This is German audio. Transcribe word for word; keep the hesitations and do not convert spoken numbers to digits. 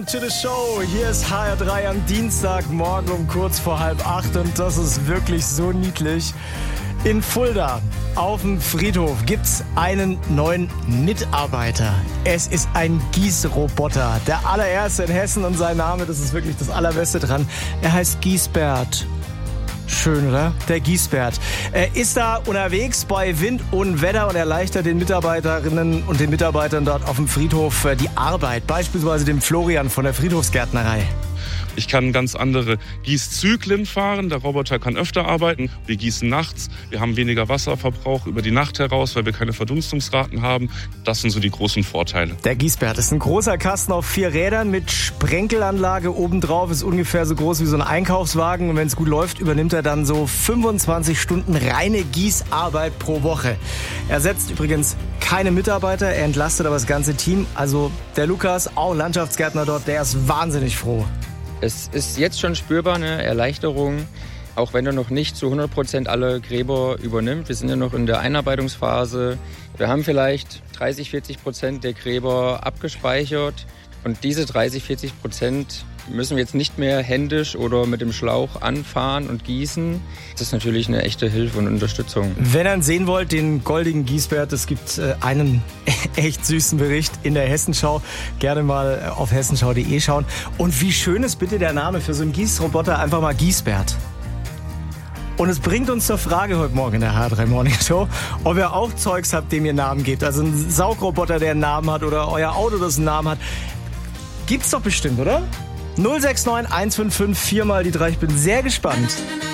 To the show. Hier ist H R drei am Dienstagmorgen um kurz vor halb acht und das ist wirklich so niedlich. In Fulda auf dem Friedhof gibt's einen neuen Mitarbeiter. Es ist ein Gießroboter, der allererste in Hessen und sein Name, das ist wirklich das Allerbeste dran. Er heißt Giesbert. Schön, oder? Der Giesbert. Er ist da unterwegs bei Wind und Wetter und erleichtert den Mitarbeiterinnen und den Mitarbeitern dort auf dem Friedhof die Arbeit. Beispielsweise dem Florian von der Friedhofsgärtnerei. Ich kann ganz andere Gießzyklen fahren. Der Roboter kann öfter arbeiten. Wir gießen nachts. Wir haben weniger Wasserverbrauch über die Nacht heraus, weil wir keine Verdunstungsraten haben. Das sind so die großen Vorteile. Der Giesbert ist ein großer Kasten auf vier Rädern mit Sprenkelanlage obendrauf. Ist ungefähr so groß wie so ein Einkaufswagen. Und wenn es gut läuft, übernimmt er dann so fünfundzwanzig Stunden reine Gießarbeit pro Woche. Er setzt übrigens keine Mitarbeiter. Er entlastet aber das ganze Team. Also der Lukas, auch Landschaftsgärtner dort, der ist wahnsinnig froh. Es ist jetzt schon spürbar eine Erleichterung, auch wenn er noch nicht zu hundert Prozent alle Gräber übernimmt. Wir sind ja noch in der Einarbeitungsphase. Wir haben vielleicht dreißig, vierzig Prozent der Gräber abgespeichert. Und diese dreißig, vierzig Prozent müssen wir jetzt nicht mehr händisch oder mit dem Schlauch anfahren und gießen. Das ist natürlich eine echte Hilfe und Unterstützung. Wenn ihr ihn sehen wollt, den goldigen Giesbert, es gibt äh, einen echt süßen Bericht in der Hessenschau. Gerne mal auf hessenschau punkt de schauen. Und wie schön ist bitte der Name für so einen Gießroboter, einfach mal Giesbert. Und es bringt uns zur Frage heute Morgen in der H R drei Morning Show, ob ihr auch Zeugs habt, dem ihr Namen gebt. Also ein Saugroboter, der einen Namen hat oder euer Auto, das einen Namen hat. Gibt's doch bestimmt, oder? null sechs neun eins fünf fünf vier mal die drei. Ich bin sehr gespannt.